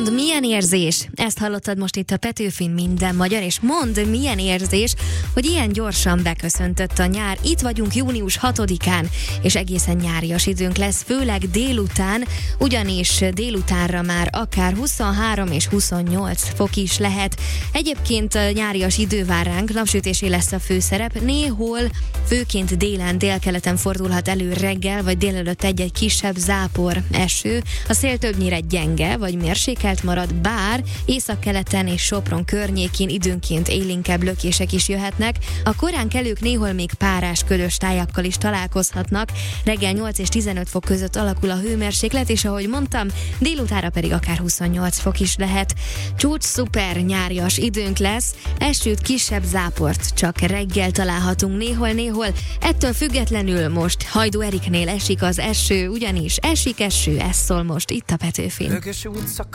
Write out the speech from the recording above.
Mondd, milyen érzés? Ezt hallottad most itt a Petőfin Minden Magyar, és mondd, milyen érzés, hogy ilyen gyorsan beköszöntött a nyár. Itt vagyunk június 6-án, és egészen nyárias időnk lesz, főleg délután, ugyanis délutánra már akár 23 és 28 fok is lehet. Egyébként nyárias idő vár ránk, napsütésé lesz a főszerep, néhol, főként délen, délkeleten fordulhat elő reggel, vagy délelőtt egy-egy kisebb zápor, eső. A szél többnyire gyenge, vagy mérsékelt marad, bár északkeleten és Sopron környékén időnként élénkebb lökések is jöhetnek. A korán kelők néhol még párás, ködös tájakkal is találkozhatnak. Reggel 8 és 15 fok között alakul a hőmérséklet, és ahogy mondtam, délutára pedig akár 28 fok is lehet. Csúcs szuper nyárias időnk lesz, esőt, kisebb záport csak reggel találhatunk néhol. Ettől függetlenül most Hajdú Eriknél esik az eső, ugyanis esik eső, ez szól most itt a Petőfin.